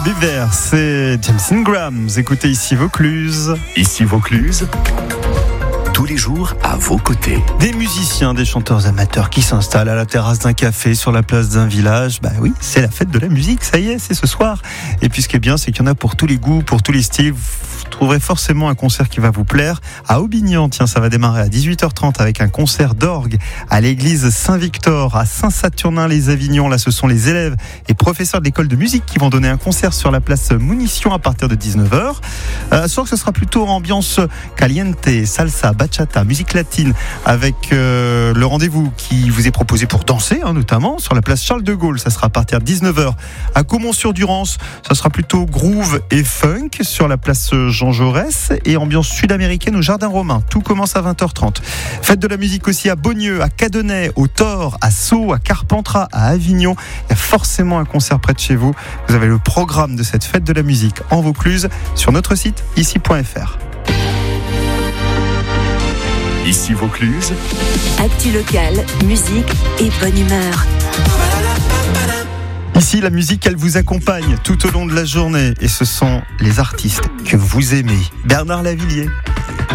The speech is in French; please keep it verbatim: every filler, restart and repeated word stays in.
Beaver, c'est James Ingram. Vous écoutez ici Vaucluse. Ici Vaucluse, tous les jours à vos côtés. Des musiciens, des chanteurs amateurs qui s'installent à la terrasse d'un café, sur la place d'un village. Bah oui, c'est la fête de la musique, ça y est, c'est ce soir. Et puis ce qui est bien, c'est qu'il y en a pour tous les goûts, pour tous les styles. Vous trouverez forcément un concert qui va vous plaire. À Aubignan, tiens, ça va démarrer à dix-huit heures trente avec un concert d'orgue à l'église Saint-Victor, à Saint-Saturnin-les-Avignon. Là, ce sont les élèves et professeurs de l'école de musique qui vont donner un concert sur la place Munition à partir de dix-neuf heures. Euh, ce soir, ce sera plutôt ambiance caliente, salsa, bachata, musique latine, avec euh, le rendez-vous qui vous est proposé pour danser, hein, notamment sur la place Charles de Gaulle. Ça sera à partir de dix-neuf heures. À Caumont-sur-Durance, ça sera plutôt groove et funk sur la place Jean Jaurès, et ambiance sud-américaine au Jardin Romain. Tout commence à vingt heures trente. Fête de la musique aussi à Beaunieu, à Cadenet, au Thor, à Sceaux, à Carpentras, à Avignon. Il y a forcément un concert près de chez vous. Vous avez le programme de cette fête de la musique en Vaucluse sur notre site ici point f r. Ici Vaucluse, actu locale, musique et bonne humeur. Ici, la musique, elle vous accompagne tout au long de la journée. Et ce sont les artistes que vous aimez. Bernard Lavilliers.